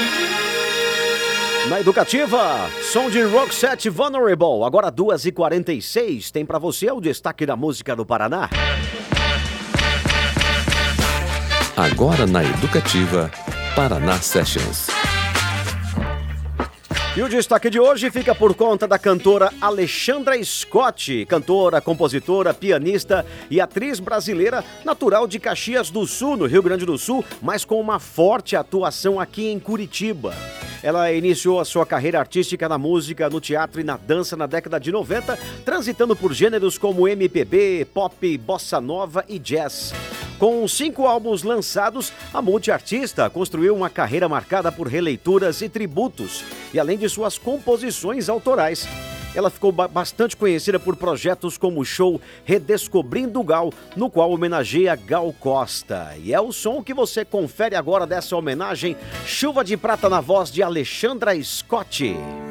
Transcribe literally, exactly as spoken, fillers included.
Na Educativa, som de Roxette Vulnerable, agora duas e quarenta e seis, tem pra você o destaque da música do Paraná. Agora na Educativa, Paraná Sessions. E o destaque de hoje fica por conta da cantora Alexandra Scott, cantora, compositora, pianista e atriz brasileira, natural de Caxias do Sul, no Rio Grande do Sul, mas com uma forte atuação aqui em Curitiba. Ela iniciou a sua carreira artística na música, no teatro e na dança na década de noventa, transitando por gêneros como M P B, pop, bossa nova e jazz. Com cinco álbuns lançados, a multiartista construiu uma carreira marcada por releituras e tributos, e além de suas composições autorais. Ela ficou ba- bastante conhecida por projetos como o show Redescobrindo Gal, no qual homenageia Gal Costa. E é o som que você confere agora dessa homenagem, Chuva de Prata na voz de Alexandra Scott.